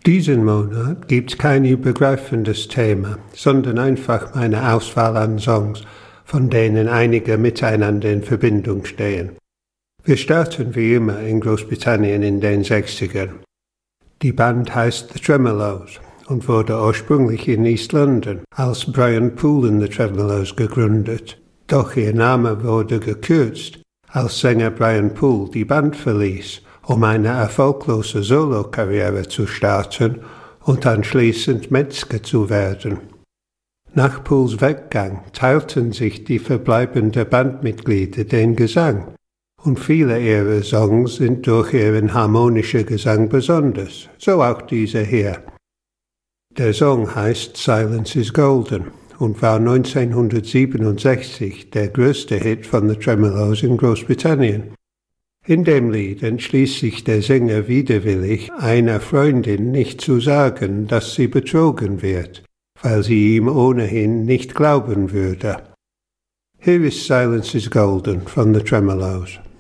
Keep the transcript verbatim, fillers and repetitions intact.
Diesen Monat gibt's kein übergreifendes Thema, sondern einfach meine Auswahl an Songs, von denen einige miteinander in Verbindung stehen. Wir starten wie immer in Großbritannien in den sechzigern. Die Band heißt The Tremeloes und wurde ursprünglich in East London als Brian Poole and the Tremeloes gegründet. Doch ihr Name wurde gekürzt, als Sänger Brian Poole die Band verließ, um eine erfolglose Solokarriere zu starten und anschließend Metzger zu werden. Nach Pooles Weggang teilten sich die verbleibenden Bandmitglieder den Gesang, und viele ihrer Songs sind durch ihren harmonischen Gesang besonders, so auch dieser hier. Der Song heißt Silence is Golden und war neunzehnhundertsiebenundsechzig der größte Hit von The Tremeloes in Großbritannien. In dem Lied entschließt sich der Sänger widerwillig, einer Freundin nicht zu sagen, dass sie betrogen wird, weil sie ihm ohnehin nicht glauben würde. Here is Silence is Golden von The Tremeloes.